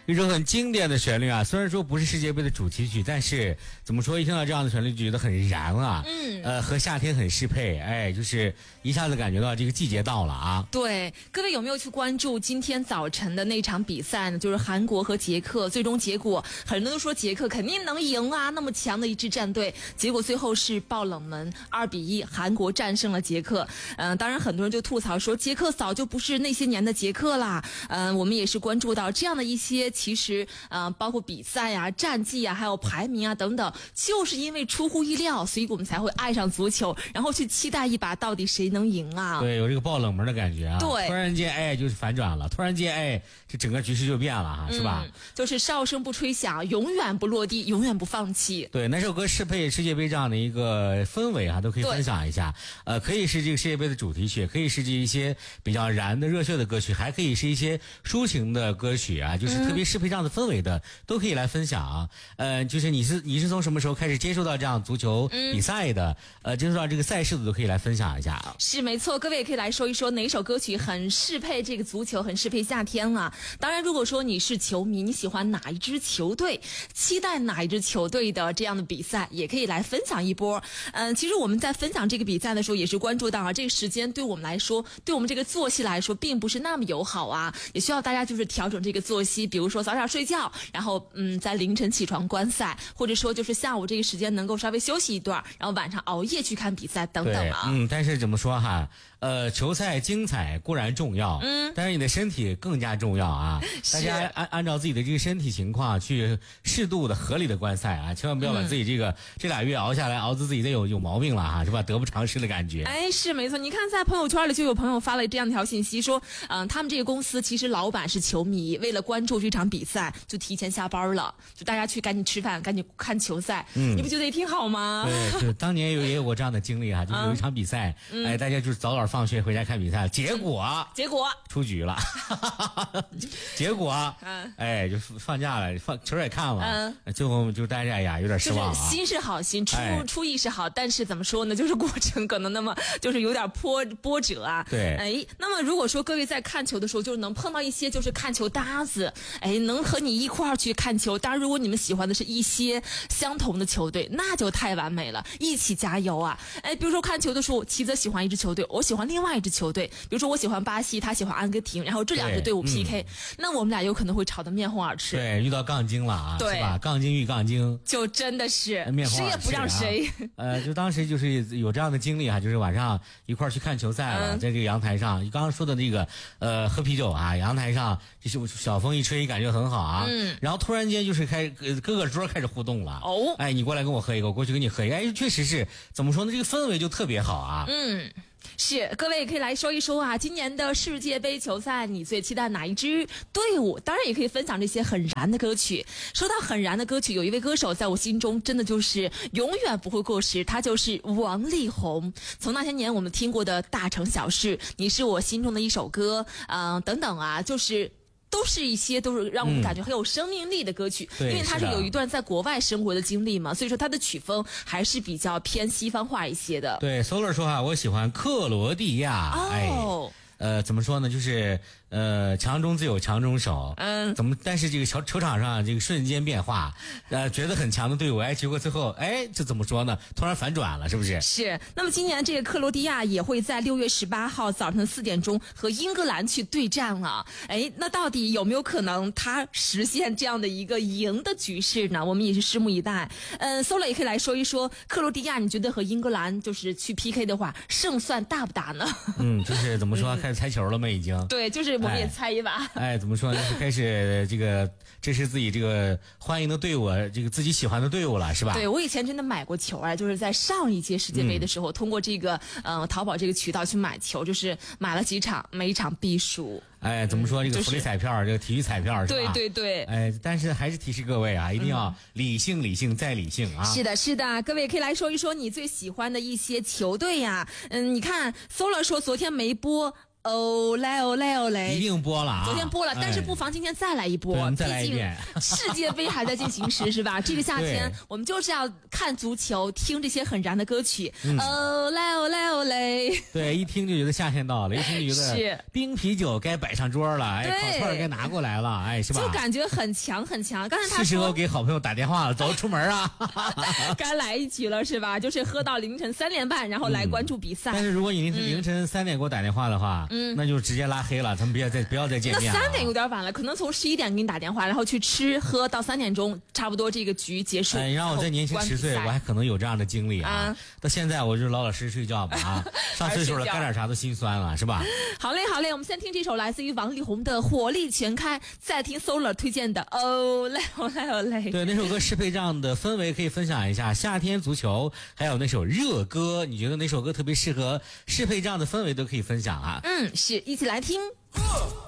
一首很经典的旋律啊，虽然说不是世界杯的主题曲，但是怎么说，一听到这样的旋律就觉得很燃啊。和夏天很适配，哎，就是一下子感觉到这个季节到了啊。 对，各位有没有去关注今天早晨的那场比赛呢？就是韩国和捷克，最终结果很多人都说捷克肯定能赢啊，那么强的一支战队，结果最后是爆冷门，2-1，韩国战胜了捷克。当然很多人就吐槽说捷克早就不是那些年的捷克啦。我们也是关注到这样的一些，其实包括比赛啊、战绩啊，还有排名啊等等，就是因为出乎意料，所以我们才会爱上足球，然后去期待一把到底谁能赢啊。 对，有这个爆冷门的感觉啊。 对， 突然间哎就是反转了，突然间哎这整个局势就变了哈，是吧？ 就是哨声不吹响，永远不落地，永远不放弃。 对，哪首歌适配世界杯这样的一个氛围啊，都可以分享一下。可以是这个世界杯的主题曲，可以是这一些比较燃的热血的歌曲，还可以是一些抒情的歌曲啊，就是特别适配这样的氛围的，都可以来分享。就是你是从什么时候开始接触到这样足球比赛的？接触到这个赛事的都可以来分享一下啊。 是没错，各位也可以来说一说哪首歌曲很适配这个足球，很适配夏天啊。当然，如果说你是球迷，你喜欢哪一支球队，期待哪一支球队的这样的比赛，也可以来分享一波。其实我们在分享这个比赛的时候，也是关注到啊，这个时间对我们来说，对我们这个作息来说，并不是那么友好啊，也需要大家就是调整这个作息，比如说早点睡觉，然后在凌晨起床观赛，或者说就是下午这个时间能够稍微休息一段，然后晚上熬夜去看比赛等等啊。 但是怎么说哈？球赛精彩固然重要，但是你的身体更加重要啊！大家按照自己的这个身体情况去适度的、合理的观赛啊，千万不要把自己这俩月熬下来，熬得自己有毛病了哈，是吧？得不偿失的感觉。 哎，是没错。你看在朋友圈里就有朋友发了这样一条信息，说，他们这个公司其实老板是球迷，为了关注这场比赛，就提前下班了，就大家去赶紧吃饭，赶紧看球赛。你不觉得也挺好吗？ 对，就当年也有过这样的经历啊，就是有一场比赛，哎，大家就是早点放学回家看比赛，结果出局了，结果哎就放假了，球也看了，最后就大家呀有点失望啊。 就是心是好心，出意是好，但是怎么说呢？就是过程可能那么就是有点波折啊。 对， 哎，那么如果说各位在看球的时候，就是能碰到一些就是看球搭子，哎，能和你一块儿去看球。当然，如果你们喜欢的是一些相同的球队，那就太完美了，一起加油啊！哎，比如说看球的时候，齐泽喜欢一支球队，我喜欢另外一支球队，比如说我喜欢巴西，他喜欢阿根廷，然后这两支队伍 PK，那我们俩有可能会吵得面红耳赤。 对，遇到杠精了啊，是吧？杠精遇杠精， 就真的是面红耳赤， 谁也不让谁。 就当时就是有这样的经历啊，就是晚上一块去看球赛了，在这个阳台上，你刚刚说的那个喝啤酒啊，阳台上就是小风一吹，感觉很好啊。然后突然间就是各个桌开始互动了。哎，你过来跟我喝一个，我过去跟你喝一个，哎，确实是怎么说呢？这个氛围就特别好啊。 是，各位也可以来说一说啊，今年的世界杯球赛，你最期待哪一支队伍？当然也可以分享这些很燃的歌曲。说到很燃的歌曲，有一位歌手在我心中真的就是永远不会过时，他就是王力宏。从那些年我们听过的大城小事，你是我心中的一首歌，等等啊，都是一些都是让我们感觉很有生命力的歌曲，因为他是有一段在国外生活的经历嘛，所以说他的曲风还是比较偏西方化一些的。 对 ，Solar 说哈，我喜欢克罗地亚。怎么说呢？就是强中自有强中手。但是这个球场上这个瞬间变化，觉得很强的队伍，哎，结果最后这怎么说呢？突然反转了，是不是？ 是。那么今年这个克罗地亚也会在6月18号早晨4点钟和英格兰去对战了。哎，那到底有没有可能他实现这样的一个赢的局势呢？我们也是拭目以待。Sola 也可以来说一说克罗地亚，你觉得和英格兰就是去 PK 的话，胜算大不大呢？ 就是怎么说？开始猜球了吗？已经。 对，就是我们也猜一把。 怎么说呢？就是开始这是自己这个欢迎的队伍，这个自己喜欢的队伍了，是吧？ 对，我以前真的买过球啊，就是在上一届世界杯的时候，通过这个淘宝这个渠道去买球，就是买了几场，每一场必输。 怎么说这个福利彩票，这个体育彩票是吧？ 对。 但是还是提示各位啊，一定要理性、理性再理性啊！ 是的，各位可以来说一说你最喜欢的一些球队呀。你看 Solar 说昨天没播哦嘞哦嘞哦嘞， 一定播了啊！ 昨天播了，但是不妨今天再来一波， 对我们再来一遍。 世界杯还在进行时是吧？这个夏天我们就是要看足球，听这些很燃的歌曲。哦嘞哦嘞哦嘞， 对，一听就觉得夏天到了，一听就觉得是冰啤酒该摆上桌了，哎，烤串该拿过来了，哎，是吧？ 就感觉很强很强。刚才他说是时候给好朋友打电话了，走出门啊！ 该来一局了是吧？就是喝到凌晨3点半，然后来关注比赛。 但是如果你凌晨3点给我打电话的话，那就直接拉黑了，咱们不要再见面了。 那3点有点晚了，可能从11点给你打电话，然后去吃喝到3点钟，差不多这个局结束。 你让我再年轻10岁，我还可能有这样的经历啊。到现在我就老老实实睡觉吧啊，上岁数了干点啥都心酸了，是吧？ 好嘞好嘞，我们先听这首来自于王力宏的《火力全开》，再听 Solar 推荐的哦嘞哦嘞哦嘞。对， 那首歌适配这样的氛围，可以分享一下夏天足球，还有那首热歌，你觉得哪首歌特别适合适配这样的氛围，都可以分享啊。 是一起来听。